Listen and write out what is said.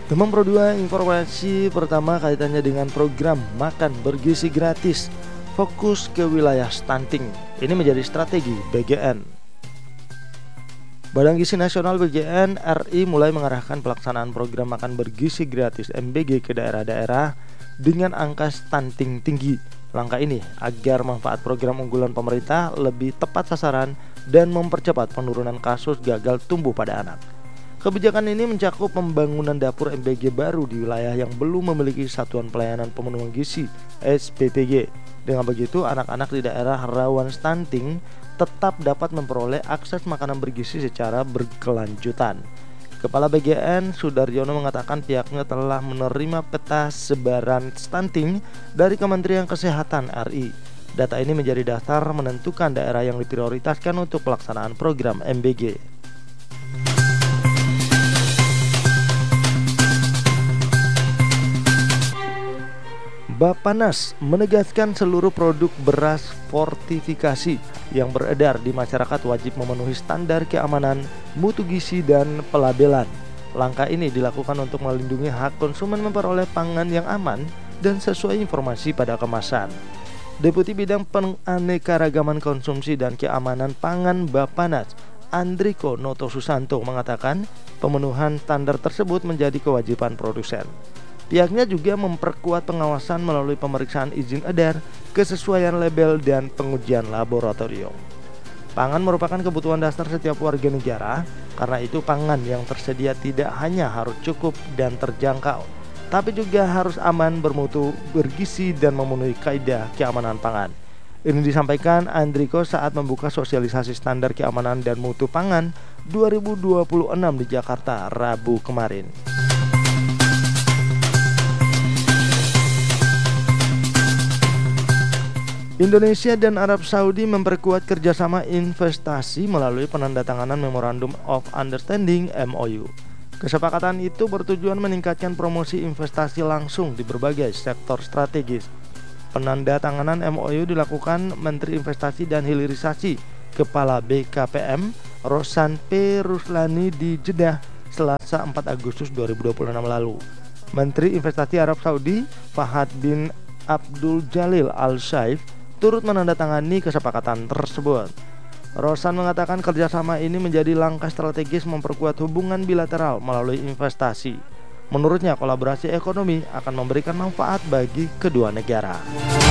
Teman Pro 2, informasi pertama kaitannya dengan program makan bergizi gratis. Fokus ke wilayah stunting. Ini menjadi strategi BGN. Badan Gizi Nasional BGN RI mulai mengarahkan pelaksanaan program makan bergizi gratis MBG ke daerah-daerah dengan angka stunting tinggi. Langkah ini agar manfaat program unggulan pemerintah lebih tepat sasaran dan mempercepat penurunan kasus gagal tumbuh pada anak. Kebijakan ini mencakup pembangunan dapur MBG baru di wilayah yang belum memiliki Satuan Pelayanan Pemenuhan Gizi (SPPG). Dengan begitu, anak-anak di daerah rawan stunting tetap dapat memperoleh akses makanan bergizi secara berkelanjutan. Kepala BGN Sudaryono mengatakan pihaknya telah menerima peta sebaran stunting dari Kementerian Kesehatan RI. Data ini menjadi dasar menentukan daerah yang diprioritaskan untuk pelaksanaan program MBG. Bappenas menegaskan seluruh produk beras fortifikasi yang beredar di masyarakat wajib memenuhi standar keamanan, mutu gizi, dan pelabelan. Langkah ini dilakukan untuk melindungi hak konsumen memperoleh pangan yang aman dan sesuai informasi pada kemasan. Deputi Bidang Penganekaragaman Konsumsi dan Keamanan Pangan Bappenas, Andriko Noto Susanto, mengatakan pemenuhan standar tersebut menjadi kewajiban produsen. Pihaknya juga memperkuat pengawasan melalui pemeriksaan izin edar, kesesuaian label, dan pengujian laboratorium. Pangan merupakan kebutuhan dasar setiap warga negara, karena itu pangan yang tersedia tidak hanya harus cukup dan terjangkau, tapi juga harus aman, bermutu, bergizi, dan memenuhi kaidah keamanan pangan. Ini disampaikan Andriko saat membuka sosialisasi standar keamanan dan mutu pangan 2026 di Jakarta Rabu kemarin. Indonesia dan Arab Saudi memperkuat kerjasama investasi melalui penandatanganan Memorandum of Understanding (MOU). Kesepakatan itu bertujuan meningkatkan promosi investasi langsung di berbagai sektor strategis. Penandatanganan MOU dilakukan Menteri Investasi dan Hilirisasi Kepala BKPM Rosan P. Ruslani di Jeddah, Selasa 4 Agustus 2026 lalu. Menteri Investasi Arab Saudi Fahad bin Abdul Jalil Al-Saif turut menandatangani kesepakatan tersebut. Rosan mengatakan kerjasama ini menjadi langkah strategis memperkuat hubungan bilateral melalui investasi. Menurutnya, kolaborasi ekonomi akan memberikan manfaat bagi kedua negara.